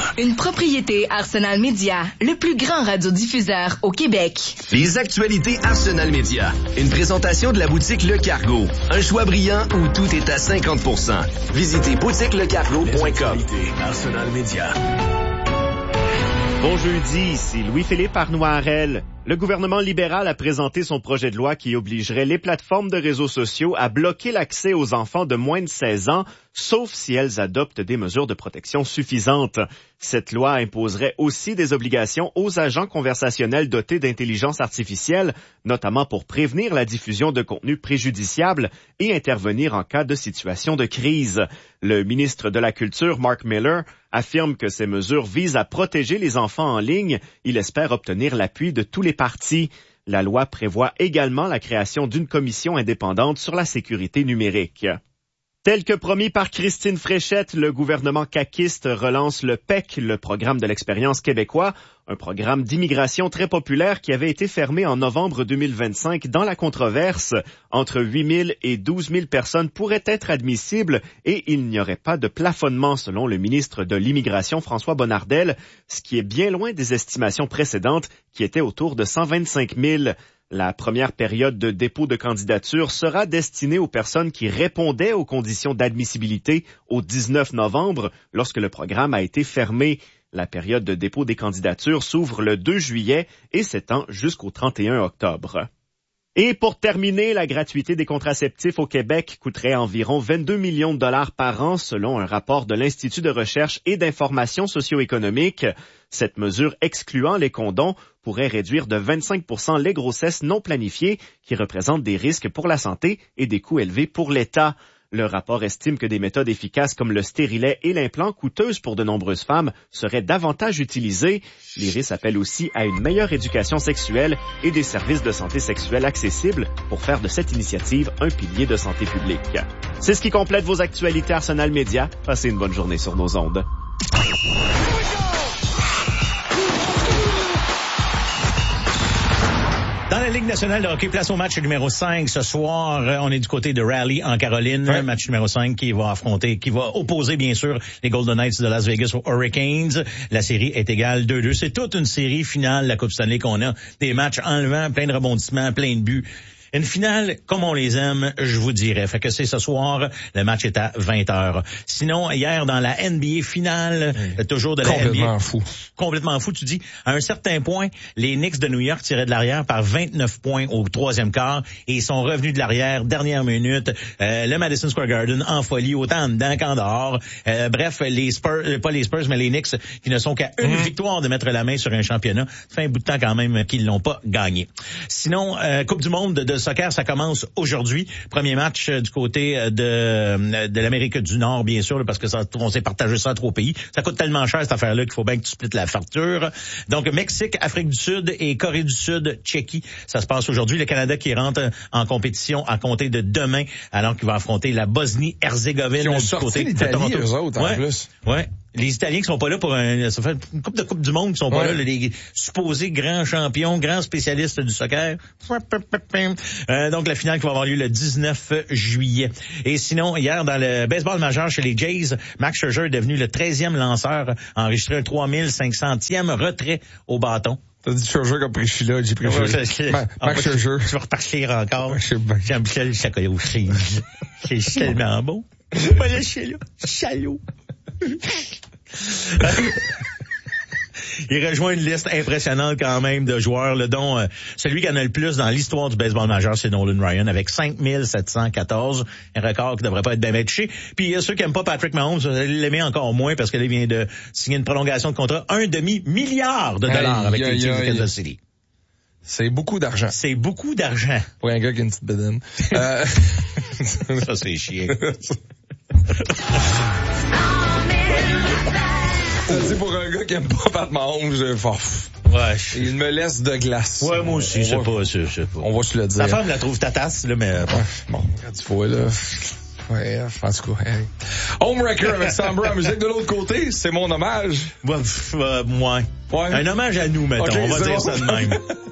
Une propriété Arsenal Média, le plus grand radiodiffuseur au Québec. Les actualités Arsenal Média. Une présentation de la boutique Le Cargo. Un choix brillant où tout est à 50%. Visitez boutiquelecargo.com. Arsenal Média. Bon jeudi, ici Louis-Philippe Arnoirel. Le gouvernement libéral a présenté son projet de loi qui obligerait les plateformes de réseaux sociaux à bloquer l'accès aux enfants de moins de 16 ans, sauf si elles adoptent des mesures de protection suffisantes. Cette loi imposerait aussi des obligations aux agents conversationnels dotés d'intelligence artificielle, notamment pour prévenir la diffusion de contenus préjudiciables et intervenir en cas de situation de crise. Le ministre de la Culture, Mark Miller, affirme que ces mesures visent à protéger les enfants en ligne. Il espère obtenir l'appui de tous les partis. La loi prévoit également la création d'une commission indépendante sur la sécurité numérique. Tel que promis par Christine Fréchette, le gouvernement caquiste relance le PEC, le programme de l'expérience québécois, un programme d'immigration très populaire qui avait été fermé en novembre 2025 dans la controverse. Entre 8 000 et 12 000 personnes pourraient être admissibles et il n'y aurait pas de plafonnement selon le ministre de l'Immigration François Bonnardel, ce qui est bien loin des estimations précédentes qui étaient autour de 125 000. La première période de dépôt de candidature sera destinée aux personnes qui répondaient aux conditions d'admissibilité au 19 novembre, lorsque le programme a été fermé. La période de dépôt des candidatures s'ouvre le 2 juillet et s'étend jusqu'au 31 octobre. Et pour terminer, la gratuité des contraceptifs au Québec coûterait environ 22 millions de dollars par an selon un rapport de l'Institut de recherche et d'information socio-économique. Cette mesure excluant les condoms pourrait réduire de 25% les grossesses non planifiées qui représentent des risques pour la santé et des coûts élevés pour l'État. Le rapport estime que des méthodes efficaces comme le stérilet et l'implant, coûteuses pour de nombreuses femmes, seraient davantage utilisées. L'IRIS appelle aussi à une meilleure éducation sexuelle et des services de santé sexuelle accessibles pour faire de cette initiative un pilier de santé publique. C'est ce qui complète vos actualités Arsenal Média. Passez une bonne journée sur nos ondes. Dans la Ligue nationale de hockey, place au match numéro 5. Ce soir, on est du côté de Raleigh, en Caroline. Ouais. Match numéro 5 qui va opposer, bien sûr, les Golden Knights de Las Vegas aux Hurricanes. La série est égale 2-2. C'est toute une série finale, la Coupe Stanley, qu'on a. Des matchs enlevants, plein de rebondissements, plein de buts. Une finale, comme on les aime, je vous dirais. Fait que c'est ce soir, le match est à 20h. Sinon, hier, dans la NBA finale, toujours de la NBA. Complètement fou, tu dis. À un certain point, les Knicks de New York tiraient de l'arrière par 29 points au troisième quart et ils sont revenus de l'arrière, dernière minute. Le Madison Square Garden en folie, autant en dedans qu'en dehors. Bref, les Spurs, pas les Spurs, mais les Knicks, qui ne sont qu'à une victoire de mettre la main sur un championnat. Ça fait un bout de temps quand même qu'ils l'ont pas gagné. Sinon, Coupe du monde de soccer, ça commence aujourd'hui. Premier match du côté de l'Amérique du Nord, bien sûr, parce que on s'est partagé ça à 3 pays. Ça coûte tellement cher, cette affaire-là, qu'il faut bien que tu splittes la facture. Donc, Mexique, Afrique du Sud et Corée du Sud, Tchéquie, ça se passe aujourd'hui. Le Canada qui rentre en compétition à compter de demain, alors qu'il va affronter la Bosnie-Herzégovine. Ils ont sorti l'Italie, eux autres, en plus. Ouais. Les Italiens qui sont pas là ça fait une coupe du monde qui sont pas là, les supposés grands champions, grands spécialistes du soccer. Donc la finale qui va avoir lieu le 19 juillet. Et sinon, hier, dans le baseball majeur chez les Jays, Max Scherzer est devenu le 13e lanceur à enregistrer un 3500e retrait au bâton. T'as dit Scherzer comme Priscilla, j'ai pris Max Scherzer. Tu vas repartir encore. Jean-Michel Chacolo. C'est tellement beau. Pas le chalot. Il rejoint une liste impressionnante quand même de joueurs, dont celui qui en a le plus dans l'histoire du baseball majeur, c'est Nolan Ryan, avec 5714, un record qui devrait pas être bien touché. Puis ceux qui aiment pas Patrick Mahomes, vous allez l'aimer encore moins parce qu'il vient de signer une prolongation de contrat, $1,5 milliard avec les Chiefs de Kansas City. C'est beaucoup d'argent. C'est beaucoup d'argent. Pour un gars qui a une petite bedaine. Ça, c'est chiant. C'est pour un gars qui aime pas Pat Mahomes, ouais. Il me laisse de glace. Ouais, moi aussi, je sais pas. On va se le dire. Sa femme la trouve ta tasse, là, mais bon, quand tu vois, là. Ouais, en tout cas. Hey. Homewrecker avec Samber en musique de l'autre côté, c'est mon hommage. Ouais. Un hommage à nous, mettons. Okay, on va dire ça de même.